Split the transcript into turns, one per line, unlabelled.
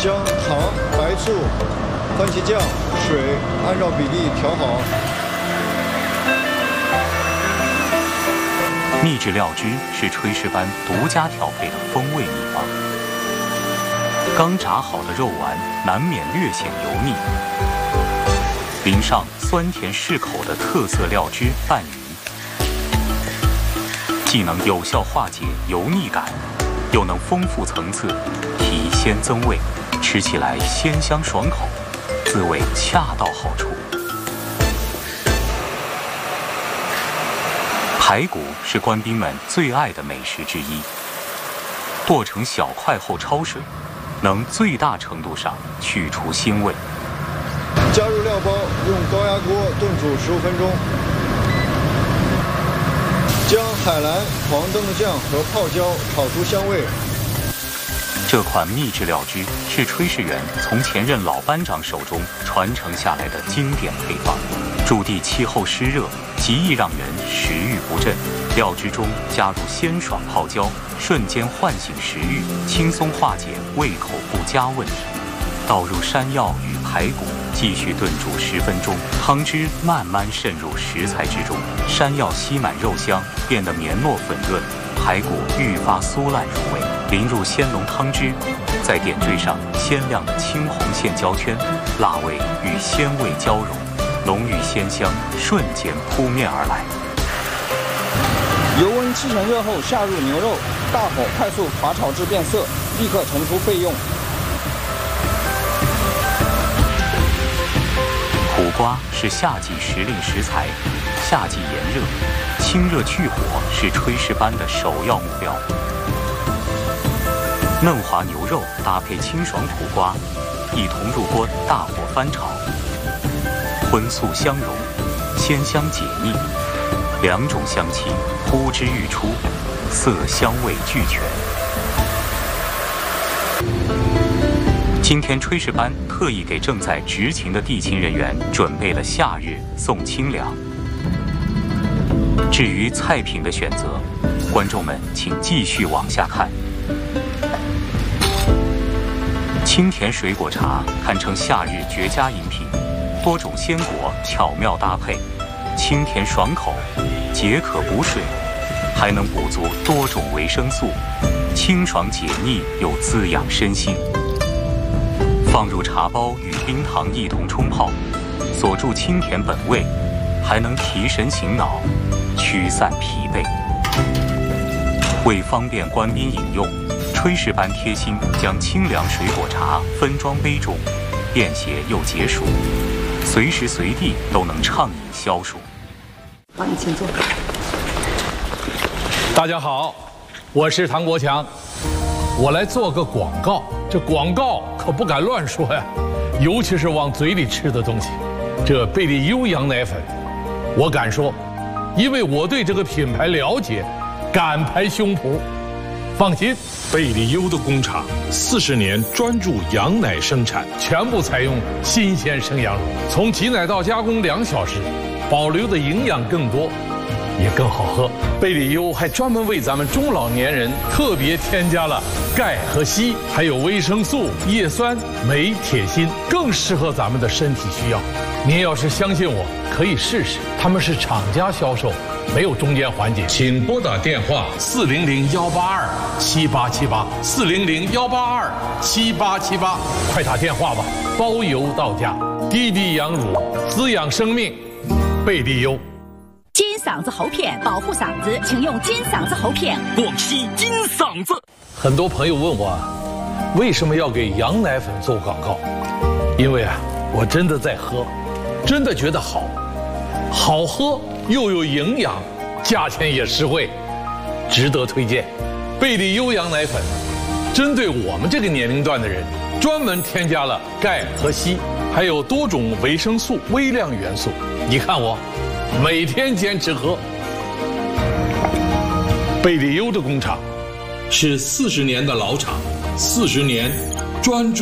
将糖、白醋、番茄酱、水按照比例调好。
秘制料汁是炊事班独家调配的风味秘方。刚炸好的肉丸难免略显油腻，淋上酸甜适口的特色料汁拌匀，既能有效化解油腻感，又能丰富层次，提鲜增味，吃起来鲜香爽口，滋味恰到好处。排骨是官兵们最爱的美食之一，剁成小块后焯水，能最大程度上去除腥味。
加入料包，用高压锅炖煮15分钟。将海蓝、黄灯酱和泡椒炒出香味。
这款秘制料汁是炊事员从前任老班长手中传承下来的经典配方。驻地气候湿热，极易让人食欲不振。料汁中加入鲜爽泡椒，瞬间唤醒食欲，轻松化解胃口不佳问题。倒入山药与排骨，继续炖煮10分钟，汤汁慢慢渗入食材之中，山药吸满肉香，变得绵糯粉润，排骨愈发酥烂入味。淋入鲜浓汤汁，在点缀上鲜亮的青红线椒圈，辣味与鲜味交融，浓郁鲜香瞬间扑面而来。
油温7成热后下入牛肉，大火快速把炒至变色，立刻盛出备用。
苦瓜是夏季时令食材，夏季炎热，清热去火是炊事班的首要目标。嫩滑牛肉搭配清爽苦瓜，一同入锅大火翻炒，荤素相融，鲜香解腻，两种香气呼之欲出，色香味俱全。今天炊事班特意给正在执勤的地勤人员准备了夏日送清凉。至于菜品的选择，观众们请继续往下看。清甜水果茶堪称夏日绝佳饮品，多种鲜果巧妙搭配，清甜爽口，解渴补水，还能补足多种维生素，清爽解腻又滋养身心。放入茶包与冰糖一同冲泡，锁住清甜本味，还能提神醒脑，驱散疲惫。为方便官兵饮用，炊事班贴心将清凉水果茶分装杯中，便携又解暑，随时随地都能畅饮消暑。
好，你请坐。
大家好，我是唐国强，我来做个广告。这广告可不敢乱说呀，尤其是往嘴里吃的东西。这贝利优羊奶粉，我敢说，因为我对这个品牌了解，敢拍胸脯。放心，
贝利优的工厂40年专注羊奶生产，
全部采用新鲜生羊乳，从挤奶到加工2小时，保留的营养更多，也更好喝。贝利优还专门为咱们中老年人特别添加了钙和硒，还有维生素、叶酸、镁、铁、锌，更适合咱们的身体需要。您要是相信我，可以试试。他们是厂家销售，没有中间环节。
请拨打电话
400-182-7878，400-182-7878，快打电话吧，包邮到家。滴滴羊乳，滋养生命，贝利优。
金嗓子喉片保护嗓子，请用金嗓子喉片。
广西金嗓子。
很多朋友问我，为什么要给羊奶粉做广告？因为我真的在喝，真的觉得好喝又有营养，价钱也实惠，值得推荐。贝利优羊奶粉针对我们这个年龄段的人，专门添加了钙和硒，还有多种维生素、微量元素。你看我每天坚持喝。贝利优的工厂
是40年的老厂，40年专注。